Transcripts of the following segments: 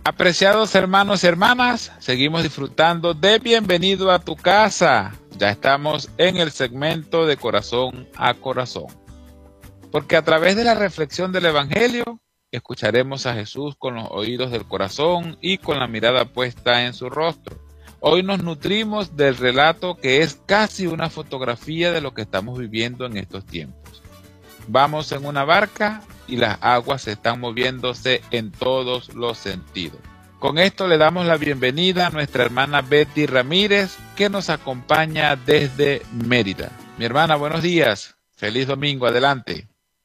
Apreciados hermanos y hermanas, seguimos disfrutando de Bienvenido a tu casa. Ya estamos en el segmento de corazón a corazón. Porque a través de la reflexión del Evangelio, escucharemos a Jesús con los oídos del corazón y con la mirada puesta en su rostro. Hoy nos nutrimos del relato que es casi una fotografía de lo que estamos viviendo en estos tiempos. Vamos en una barca y las aguas están moviéndose en todos los sentidos. Con esto le damos la bienvenida a nuestra hermana Betty Ramírez, que nos acompaña desde Mérida. Mi hermana, buenos días. Feliz domingo. Adelante.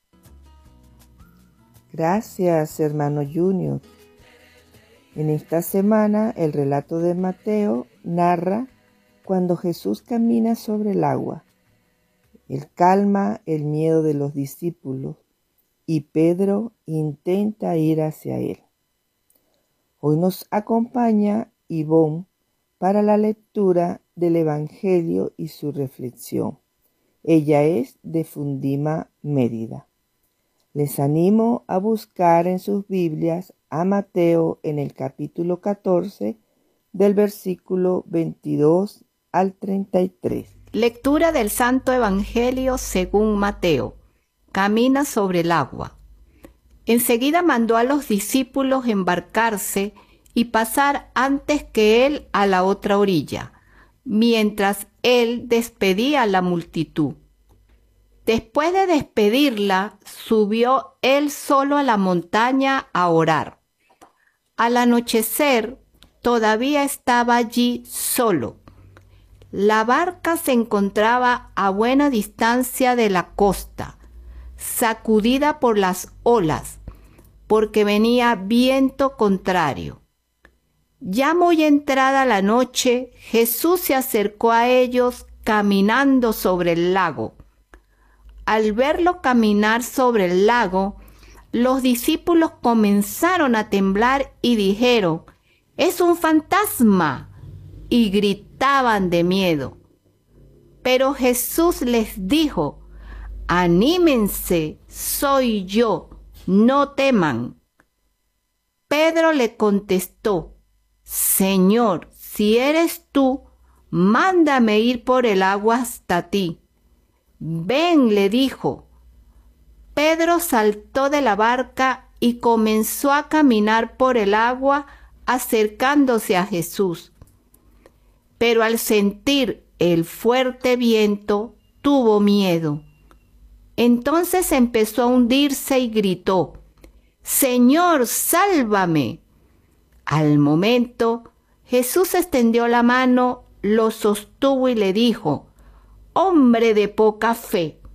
Gracias, hermano Junior. En esta semana, el relato de Mateo narra cuando Jesús camina sobre el agua. Él calma el miedo de los discípulos y Pedro intenta ir hacia él. Hoy nos acompaña Ivonne para la lectura del Evangelio y su reflexión. Ella es de Fundima, Mérida. Les animo a buscar en sus Biblias a Mateo en el capítulo 14, del versículo 22 al 33. Lectura del Santo Evangelio según Mateo. Camina sobre el agua. Enseguida mandó a los discípulos embarcarse y pasar antes que él a la otra orilla, mientras él despedía a la multitud. Después de despedirla, subió él solo a la montaña a orar. Al anochecer, todavía estaba allí solo. La barca se encontraba a buena distancia de la costa, sacudida por las olas, porque venía viento contrario. Ya muy entrada la noche, Jesús se acercó a ellos caminando sobre el lago. Al verlo caminar sobre el lago, los discípulos comenzaron a temblar y dijeron: «¡Es un fantasma!», y gritaban de miedo. Pero Jesús les dijo: «Anímense, soy yo, no teman». Pedro le contestó: «Señor, si eres tú, mándame ir por el agua hasta ti». «Ven», le dijo. Pedro saltó de la barca y comenzó a caminar por el agua acercándose a Jesús. Pero al sentir el fuerte viento, tuvo miedo. Entonces empezó a hundirse y gritó: «Señor, sálvame». Al momento, Jesús extendió la mano, lo sostuvo y le dijo: «Hombre de poca fe,